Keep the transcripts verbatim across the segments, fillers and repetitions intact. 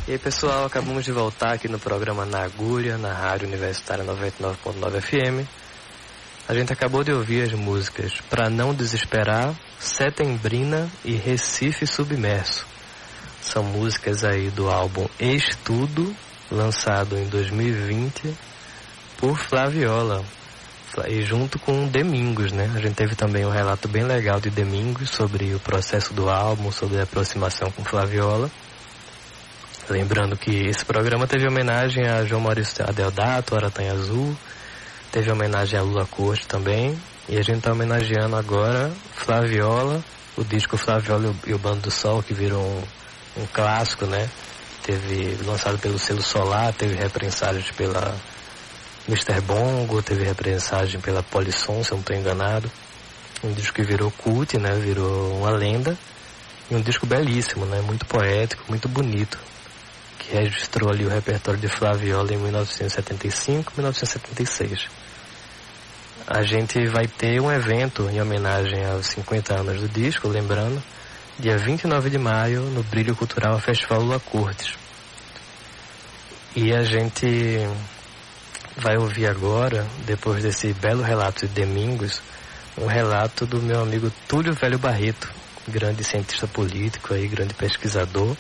E aí, pessoal, acabamos de voltar aqui no programa Na Agulha, na Rádio Universitária noventa e nove ponto nove F M. A gente acabou de ouvir as músicas Pra Não Desesperar, Setembrina e Recife Submerso. São músicas aí do álbum Estudo, lançado em dois mil e vinte por Flaviola. E junto com Domingos, né? A gente teve também um relato bem legal de Domingos sobre o processo do álbum, sobre a aproximação com Flaviola. Lembrando que esse programa teve homenagem a João Maurício Adeodato, Aratanha Azul, teve homenagem a Lula Corte também, e a gente está homenageando agora Flaviola, o disco Flaviola e o Bando do Sol, que virou um, um clássico, né? Teve lançado pelo selo Solar, teve reprensagens pela mister Bongo, teve reprensagem pela Polisson, se eu não estou enganado. Um disco que virou cult, né? Virou uma lenda, e um disco belíssimo, né? Muito poético, muito bonito, que registrou ali o repertório de Flaviola em mil novecentos e setenta e cinco, mil novecentos e setenta e seis. A gente vai ter um evento em homenagem aos cinquenta anos do disco, lembrando, dia vinte e nove de maio, no Brilho Cultural Festival Lula Cortes. E a gente vai ouvir agora, depois desse belo relato de Domingos, um relato do meu amigo Túlio Velho Barreto, grande cientista político aí, grande pesquisador,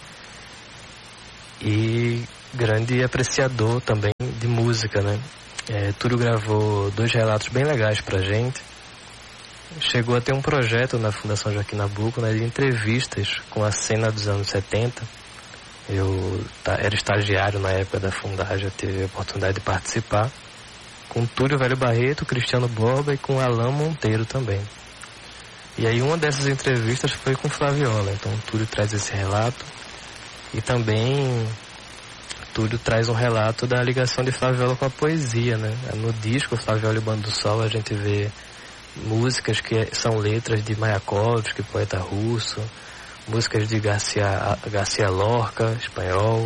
e grande apreciador também de música, né? É, Túlio gravou dois relatos bem legais pra gente. Chegou a ter um projeto na Fundação Joaquim Nabuco, né, de entrevistas com a cena dos anos setenta. Eu tá, era estagiário na época da Fundagem, eu tive a oportunidade de participar com Túlio Velho Barreto, Cristiano Borba e com Alain Monteiro também. E aí uma dessas entrevistas foi com Flaviola, então Túlio traz esse relato. E também Túlio traz um relato da ligação de Flaviola com a poesia, né? No disco Flaviola e o Bando do Sol a gente vê músicas que são letras de Mayakovsky, poeta russo, músicas de Garcia, Garcia Lorca, espanhol,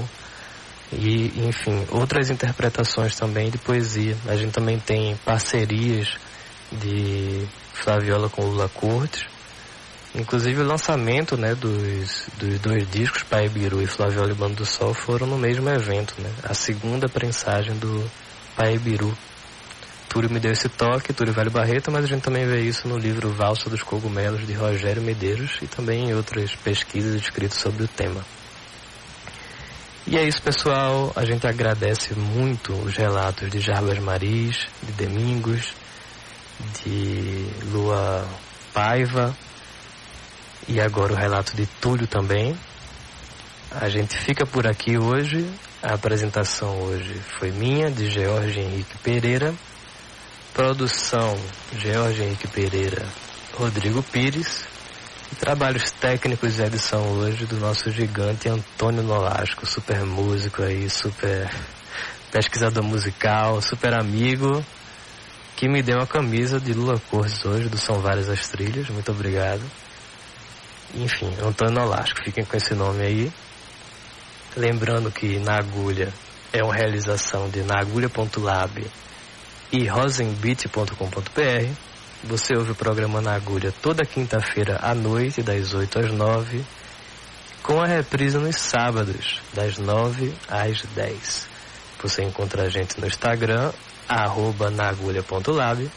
e enfim, outras interpretações também de poesia. A gente também tem parcerias de Flaviola com Lula Cortes. Inclusive o lançamento, né, dos, dos dois discos, Pai Biru e Flaviola e Bando do Sol, foram no mesmo evento, né? A segunda prensagem do Pai Biru. Túlio me deu esse toque, Túlio Velho Barreto, mas a gente também vê isso no livro Valsa dos Cogumelos, de Rogério Medeiros, e também em outras pesquisas escritas sobre o tema. E é isso, pessoal. A gente agradece muito os relatos de Jarbas Maris, de Domingos, de Lua Paiva, e agora o relato de Túlio também. A gente fica por aqui hoje. A apresentação hoje foi minha, de George Henrique Pereira. Produção, George Henrique Pereira, Rodrigo Pires. E trabalhos técnicos e edição hoje do nosso gigante Antônio Nolasco, super músico aí, super pesquisador musical, super amigo, que me deu a camisa de Lula Cortes hoje, do São Várias as Trilhas. Muito obrigado. Enfim, Antônio Nolasco, fiquem com esse nome aí. Lembrando que Na Agulha é uma realização de naagulha ponto lab e rosenbeat ponto com ponto br. Você ouve o programa Na Agulha toda quinta-feira à noite, das oito às nove, com a reprise nos sábados, das nove às dez. Você encontra a gente no Instagram, arroba naagulha ponto lab.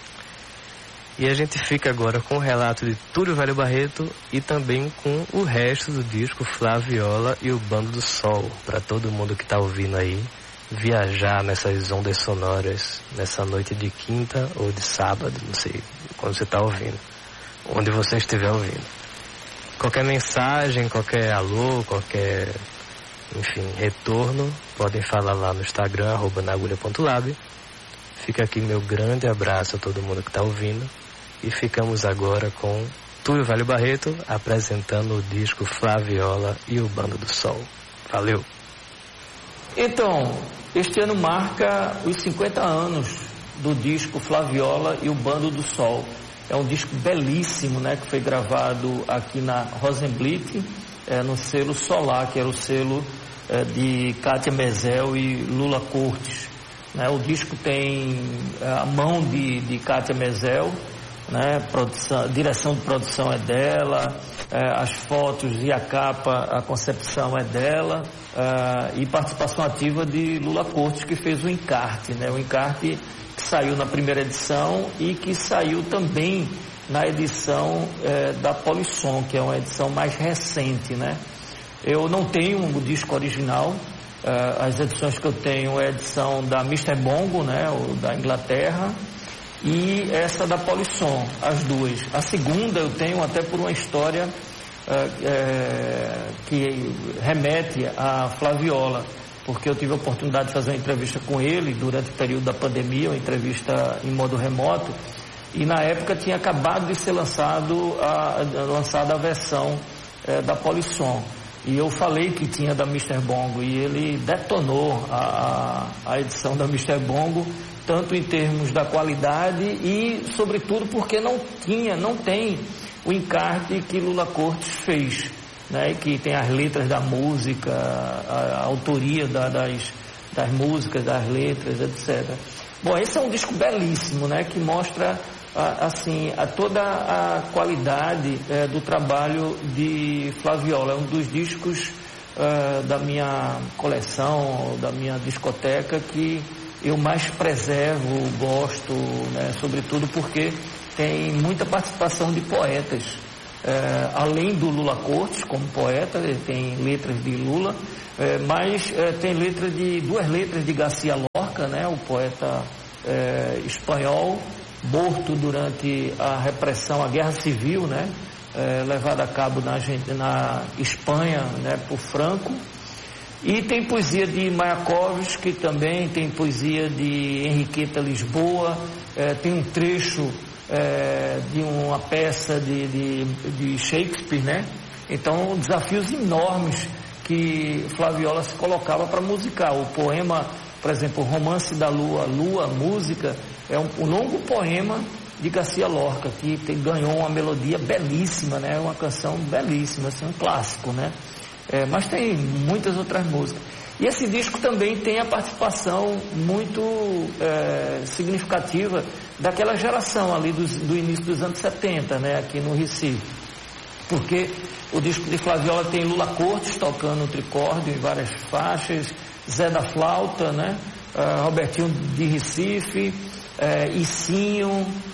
E a gente fica agora com o relato de Túlio Velho Barreto e também com o resto do disco Flaviola e o Bando do Sol, para todo mundo que está ouvindo aí viajar nessas ondas sonoras nessa noite de quinta ou de sábado, não sei quando você está ouvindo, onde você estiver ouvindo. Qualquer mensagem, qualquer alô, qualquer, enfim, retorno, podem falar lá no Instagram, arroba naagulha ponto lab. Fica aqui meu grande abraço a todo mundo que está ouvindo. E ficamos agora com Túlio Velho Barreto apresentando o disco Flaviola e o Bando do Sol. Valeu! Então, este ano marca os cinquenta anos do disco Flaviola e o Bando do Sol. É um disco belíssimo, né, que foi gravado aqui na Rosenblit, é, no selo Solar, que era o selo é, de Kátia Mezel e Lula Cortes. Né? O disco tem a mão de, de Kátia Mezel, né? Produção, direção de produção é dela, é, as fotos e a capa, a concepção é dela, é, e participação ativa de Lula Cortes, que fez o encarte, né? O encarte que saiu na primeira edição e que saiu também na edição é, da Polisson, que é uma edição mais recente, né? Eu não tenho o disco original, é, as edições que eu tenho é a edição da mister Bongo, né? O da Inglaterra, e essa da Polisson, as duas. A segunda eu tenho até por uma história é, é, que remete a Flaviola, porque eu tive a oportunidade de fazer uma entrevista com ele durante o período da pandemia, uma entrevista em modo remoto, e na época tinha acabado de ser lançado a, lançada a versão é, da Polisson. E eu falei que tinha da mister Bongo, e ele detonou a, a edição da mister Bongo, tanto em termos da qualidade e, sobretudo, porque não tinha, não tem o encarte que Lula Cortes fez, né? Que tem as letras da música, a, a autoria da, das, das músicas, das letras, etcétera. Bom, esse é um disco belíssimo, né? Que mostra a, assim, a toda a qualidade é, do trabalho de Flaviola. É um dos discos é, da minha coleção, da minha discoteca, que eu mais preservo, gosto, né? Sobretudo porque tem muita participação de poetas. É, além do Lula Cortes como poeta, ele tem letras de Lula, é, mas é, tem letra de, duas letras de Garcia Lorca, né? O poeta é, espanhol, morto durante a repressão, a guerra civil, né? É, levada a cabo na, na Espanha, né? Por Franco. E tem poesia de Mayakovsky também, tem poesia de Henriqueta Lisboa, é, tem um trecho é, de uma peça de, de, de Shakespeare, né? Então, desafios enormes que Flaviola se colocava para musicar. O poema, por exemplo, o Romance da Lua, Lua, Música, é um, um longo poema de Garcia Lorca, que tem, ganhou uma melodia belíssima, né? Uma canção belíssima, assim, um clássico, né? É, mas tem muitas outras músicas. E esse disco também tem a participação muito é, significativa daquela geração ali do, do início dos anos setenta, né, aqui no Recife. Porque o disco de Flaviola tem Lula Cortes tocando o tricórdio em várias faixas, Zé da Flauta, né, uh, Robertinho de Recife, uh, Icinho,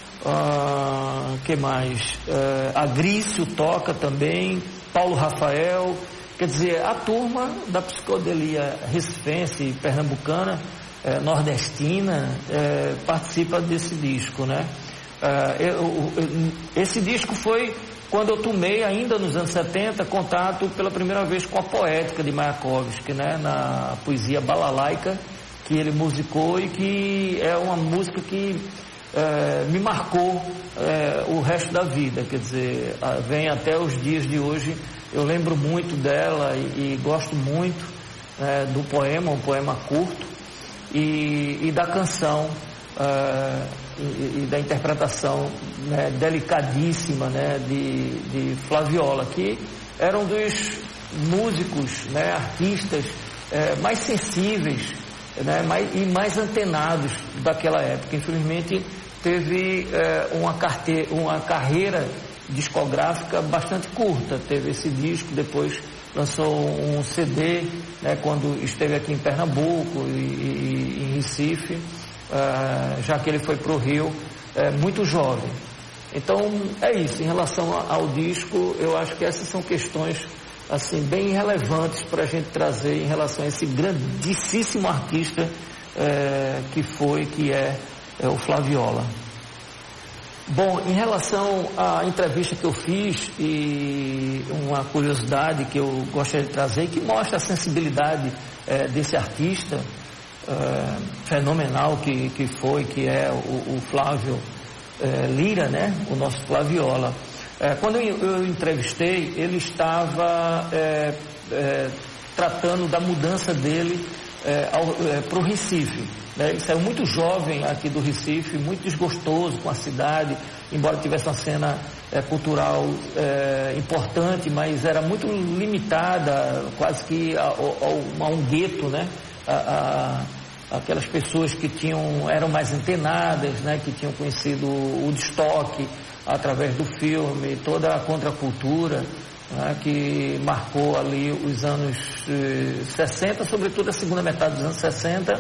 uh, que mais? Uh, Agrício toca também, Paulo Rafael. Quer dizer, a turma da psicodelia recifense, pernambucana, eh, nordestina, eh, participa desse disco, né? Eh, eu, eu, esse disco foi quando eu tomei, ainda nos anos setenta, contato pela primeira vez com a poética de Mayakovsky, né? Na poesia balalaica, que ele musicou e que é uma música que eh, me marcou eh, o resto da vida. Quer dizer, vem até os dias de hoje. Eu lembro muito dela e, e gosto muito é, do poema, um poema curto, e, e da canção, é, e, e da interpretação, né, delicadíssima, né, de, de Flaviola, que era um dos músicos, né, artistas é, mais sensíveis, né, mais, e mais antenados daquela época. Infelizmente teve é, uma, carte, uma carreira discográfica bastante curta. Teve esse disco, depois lançou um C D, né, quando esteve aqui em Pernambuco e, e, e em Recife, uh, já que ele foi para o Rio uh, muito jovem. Então é isso. Em relação ao disco, eu acho que essas são questões assim bem relevantes para a gente trazer em relação a esse grandíssimo artista uh, que foi, que é, é o Flaviola. Bom, em relação à entrevista que eu fiz, e uma curiosidade que eu gostaria de trazer, que mostra a sensibilidade é, desse artista é, fenomenal que, que foi, que é o, o Flávio é, Lira, né? O nosso Flaviola. É, quando eu, eu entrevistei, ele estava é, é, tratando da mudança dele é, é, para o Recife. Né? Ele saiu muito jovem aqui do Recife, muito desgostoso com a cidade, embora tivesse uma cena é, cultural é, importante, mas era muito limitada, quase que a, a, a um gueto, né? A, a, aquelas pessoas que tinham, eram mais antenadas, né, que tinham conhecido o destoque através do filme, toda a contracultura, né, que marcou ali os anos eh, sessenta, sobretudo a segunda metade dos anos sessenta,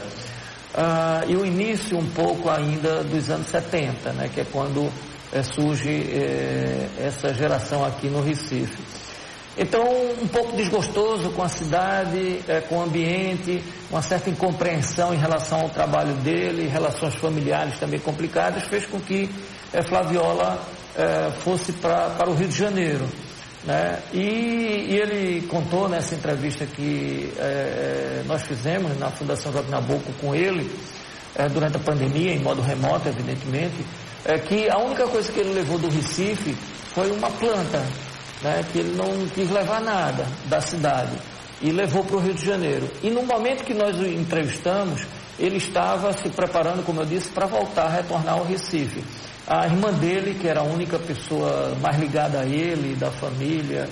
uh, e o início um pouco ainda dos anos setenta, né, que é quando eh, surge eh, essa geração aqui no Recife. Então, um pouco desgostoso com a cidade, eh, com o ambiente, uma certa incompreensão em relação ao trabalho dele, relações familiares também complicadas, fez com que eh, Flaviola eh, fosse pra, para o Rio de Janeiro, né? E, e ele contou nessa entrevista que eh, nós fizemos na Fundação Joaquim Nabuco com ele, eh, durante a pandemia, em modo remoto, evidentemente, eh, que a única coisa que ele levou do Recife foi uma planta, né, que ele não quis levar nada da cidade e levou para o Rio de Janeiro. E no momento que nós o entrevistamos, ele estava se preparando, como eu disse, para voltar, retornar ao Recife. A irmã dele, que era a única pessoa mais ligada a ele, da família,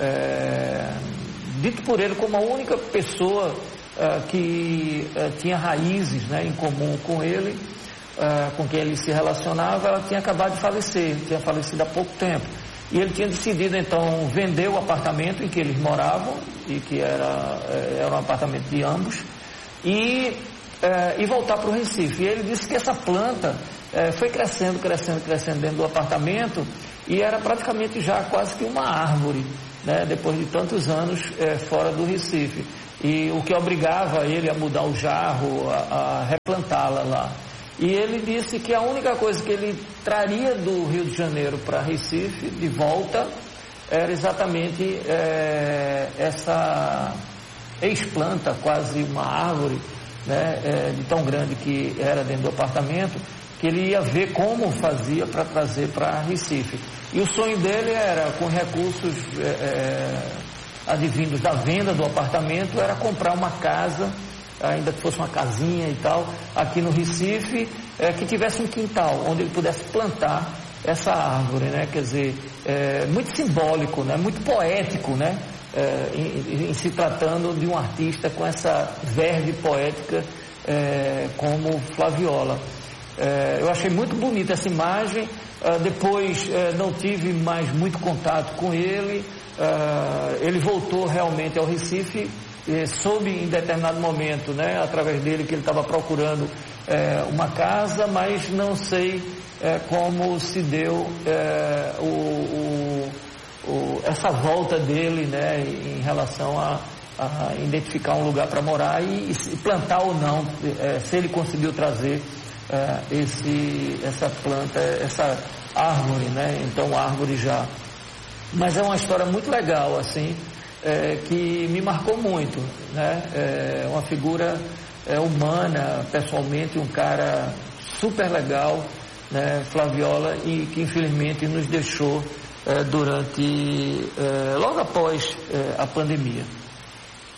é, dito por ele como a única pessoa é, que é, tinha raízes, né, em comum com ele, é, com quem ele se relacionava, ela tinha acabado de falecer, tinha falecido há pouco tempo. E ele tinha decidido, então, vender o apartamento em que eles moravam, e que era, era um apartamento de ambos, e, é, e voltar para o Recife. E ele disse que essa planta é, foi crescendo, crescendo, crescendo dentro do apartamento, e era praticamente já quase que uma árvore, né, depois de tantos anos é, fora do Recife. E o que obrigava ele a mudar o jarro, a, a replantá-la lá. E ele disse que a única coisa que ele traria do Rio de Janeiro para Recife, de volta, era exatamente é, essa ex-planta, quase uma árvore, né, é, de tão grande que era dentro do apartamento, que ele ia ver como fazia para trazer para Recife. E o sonho dele era, com recursos é, é, advindos da venda do apartamento, era comprar uma casa, ainda que fosse uma casinha e tal, aqui no Recife, é, que tivesse um quintal, onde ele pudesse plantar essa árvore, né? Quer dizer, é, muito simbólico, né? Muito poético, né? É, em, em se tratando de um artista com essa verve poética é, como Flaviola. É, eu achei muito bonita essa imagem, é, depois é, não tive mais muito contato com ele, é, ele voltou realmente ao Recife, soube em determinado momento, né, através dele, que ele estava procurando é, uma casa, mas não sei é, como se deu é, o, o, o, essa volta dele, né, em relação a, a identificar um lugar para morar e, e plantar ou não, é, se ele conseguiu trazer é, esse, essa planta, essa árvore, né, então árvore já. Mas é uma história muito legal, assim, É, que me marcou muito, né? É uma figura é, humana, pessoalmente, um cara super legal, né? Flaviola, e que infelizmente nos deixou é, durante, é, logo após é, a pandemia.